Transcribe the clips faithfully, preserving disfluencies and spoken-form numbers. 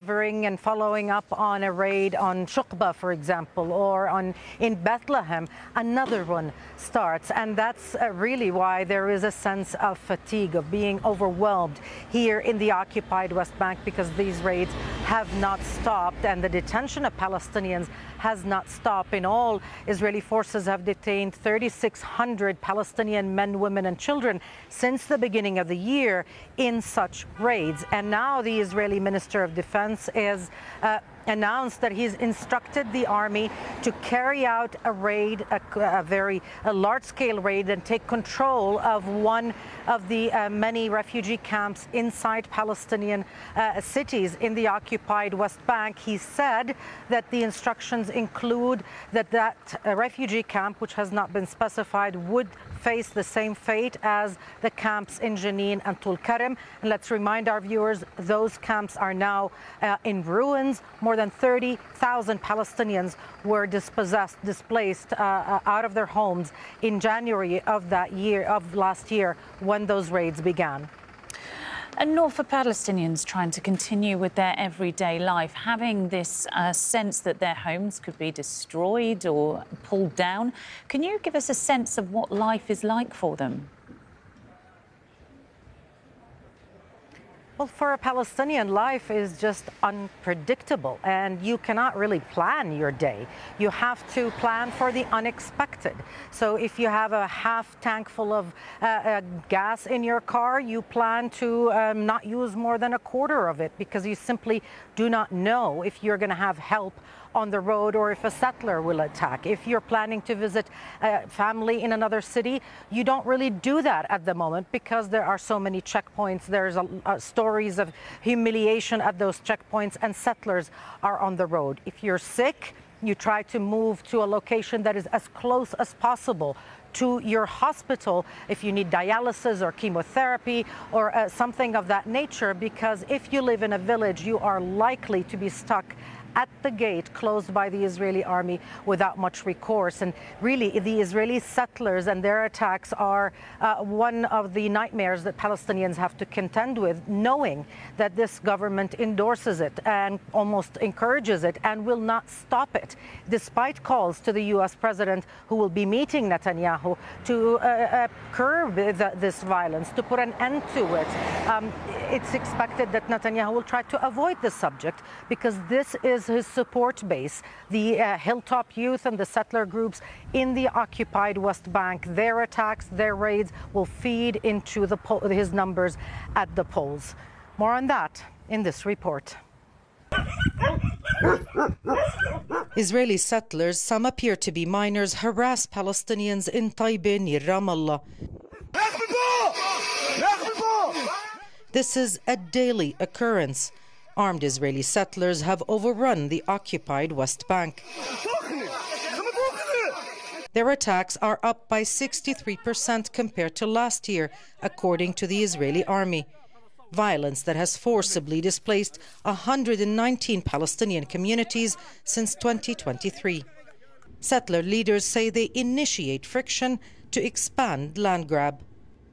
covering and following up on a raid on Shukba, for example, or on in Bethlehem, another one starts. And that's uh, really why there is a sense of fatigue, of being overwhelmed here in the occupied West Bank, because these raids have not stopped and the detention of Palestinians has not stopped. In all, Israeli forces have detained thirty-six hundred Palestinian men, women and children since the beginning of the year in such raids. And now the Israeli Minister of Defense is uh, announced that he's instructed the army to carry out a raid, a, a very a large-scale raid, and take control of one of the uh, many refugee camps inside Palestinian uh, cities in the occupied West Bank. He said that the instructions include that that uh, refugee camp, which has not been specified, would face the same fate as the camps in Jenin and Tulkarem. And let's remind our viewers, those camps are now uh, in ruins. More than thirty thousand Palestinians were dispossessed, displaced uh, out of their homes in January of that year, of last year, when those raids began. And nor for Palestinians trying to continue with their everyday life, having this uh, sense that their homes could be destroyed or pulled down. Can you give us a sense of what life is like for them? Well, for a Palestinian, life is just unpredictable, and you cannot really plan your day. You have to plan for the unexpected. So if you have a half tank full of uh, uh, gas in your car, you plan to um, not use more than a quarter of it, because you simply do not know if you're going to have help on the road or if a settler will attack. If you're planning to visit a family in another city, you don't really do that at the moment because there are so many checkpoints. There's a, a stories of humiliation at those checkpoints, and settlers are on the road. If you're sick, you try to move to a location that is as close as possible to your hospital if you need dialysis or chemotherapy or uh, something of that nature, because if you live in a village, you are likely to be stuck at the gate closed by the Israeli army without much recourse. And really, the Israeli settlers and their attacks are uh, one of the nightmares that Palestinians have to contend with, knowing that this government endorses it and almost encourages it and will not stop it, despite calls to the U S president, who will be meeting Netanyahu, to uh, uh, curb the, this violence, to put an end to it. Um, it's expected that Netanyahu will try to avoid the subject, because this is his support base, the uh, Hilltop Youth and the settler groups in the occupied West Bank. Their attacks, their raids will feed into the po- his numbers at the polls. More on that in this report. Israeli settlers, some appear to be minors, harass Palestinians in Taiba near Ramallah. This is a daily occurrence. Armed Israeli settlers have overrun the occupied West Bank. Their attacks are up by sixty-three percent compared to last year, according to the Israeli army. Violence that has forcibly displaced one hundred nineteen Palestinian communities since twenty twenty-three. Settler leaders say they initiate friction to expand land grab.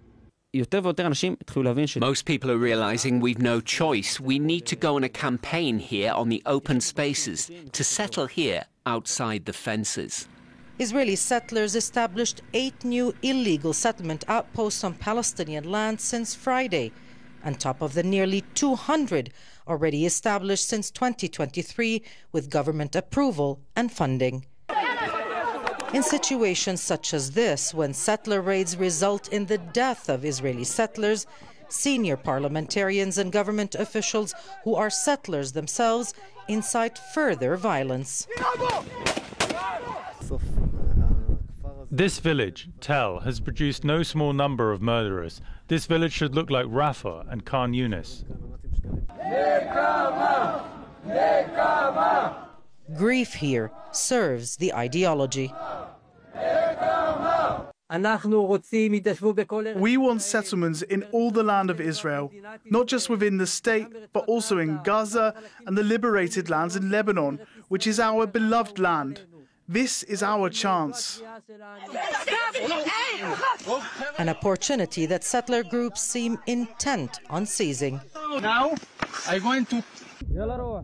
Most people are realizing we've no choice. We need to go on a campaign here on the open spaces, to settle here outside the fences. Israeli settlers established eight new illegal settlement outposts on Palestinian land since Friday, on top of the nearly two hundred already established since twenty twenty-three with government approval and funding. In situations such as this, when settler raids result in the death of Israeli settlers, senior parliamentarians and government officials who are settlers themselves incite further violence. This village, Tel, has produced no small number of murderers. This village should look like Rafah and Khan Yunis. Grief here serves the ideology. We want settlements in all the land of Israel, not just within the state, but also in Gaza and the liberated lands in Lebanon, which is our beloved land. This is our chance. An opportunity that settler groups seem intent on seizing. Now, I'm going to